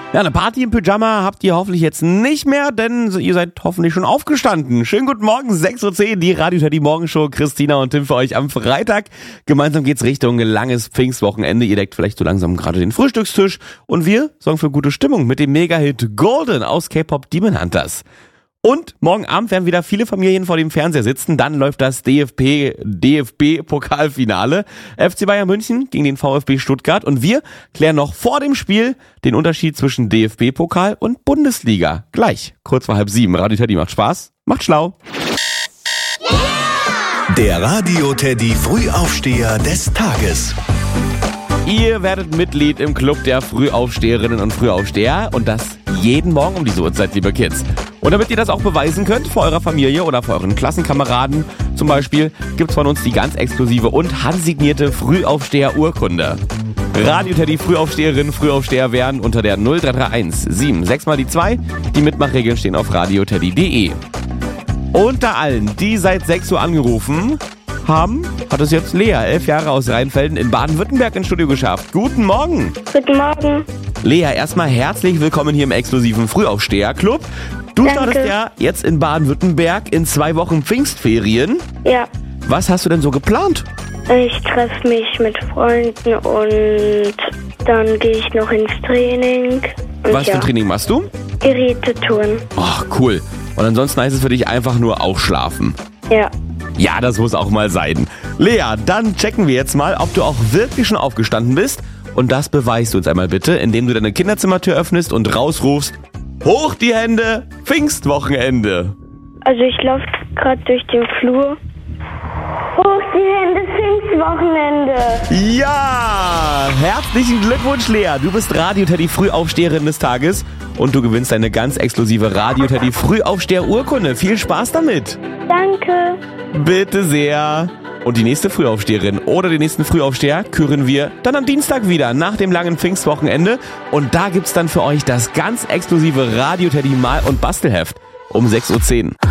Ja, eine Party im Pyjama habt ihr hoffentlich jetzt nicht mehr, denn ihr seid hoffentlich schon aufgestanden. Schönen guten Morgen, 6:10 Uhr, die Radio Teddy Morgenshow. Christina und Tim für euch am Freitag. Gemeinsam geht's Richtung langes Pfingstwochenende. Ihr deckt vielleicht so langsam gerade den Frühstückstisch. Und wir sorgen für gute Stimmung mit dem Mega-Hit Golden aus K-Pop Demon Hunters. Und morgen Abend werden wieder viele Familien vor dem Fernseher sitzen. Dann läuft das DFB-Pokalfinale. FC Bayern München gegen den VfB Stuttgart. Und wir klären noch vor dem Spiel den Unterschied zwischen DFB-Pokal und Bundesliga. Gleich, kurz vor 6:30. Radio Teddy macht Spaß, macht schlau. Der Radio Teddy Frühaufsteher des Tages. Ihr werdet Mitglied im Club der Frühaufsteherinnen und Frühaufsteher. Und das jeden Morgen um diese Uhrzeit, liebe Kids. Und damit ihr das auch beweisen könnt vor eurer Familie oder vor euren Klassenkameraden zum Beispiel, gibt's von uns die ganz exklusive und handsignierte Frühaufsteher-Urkunde. Radio Teddy Frühaufsteherinnen, Frühaufsteher werden unter der 0331 76 mal die 2. Die Mitmachregeln stehen auf radioteddy.de. Unter allen, die seit 6 Uhr angerufen haben, hat es jetzt Lea, 11 Jahre aus Rheinfelden in Baden-Württemberg ins Studio geschafft. Guten Morgen. Guten Morgen. Lea, erstmal herzlich willkommen hier im exklusiven Frühaufsteher-Club. Du startest ja jetzt in Baden-Württemberg in 2 Wochen Pfingstferien. Ja, Was hast du denn so geplant? ich treffe mich mit Freunden und dann gehe ich noch ins Training. Und Was für ein Training machst du? Gerätetouren. Ach, cool. Und ansonsten heißt es für dich einfach nur auch schlafen. Ja. Ja, das muss auch mal sein. Lea, dann checken wir jetzt mal, ob du auch wirklich schon aufgestanden bist. Und das beweist du uns einmal bitte, indem du deine Kinderzimmertür öffnest und rausrufst: Hoch die Hände, Pfingstwochenende. Also ich laufe gerade durch den Flur. Hoch die Hände, Pfingstwochenende. Ja, herzlichen Glückwunsch, Lea. Du bist Radio Teddy Frühaufsteherin des Tages und du gewinnst eine ganz exklusive Radio Teddy Frühaufsteher-Urkunde. Viel Spaß damit. Danke. Bitte sehr. Und die nächste Frühaufsteherin oder den nächsten Frühaufsteher küren wir dann am Dienstag wieder nach dem langen Pfingstwochenende. Und da gibt's dann für euch das ganz exklusive Radio Teddy Mal- und Bastelheft um 6:10 Uhr.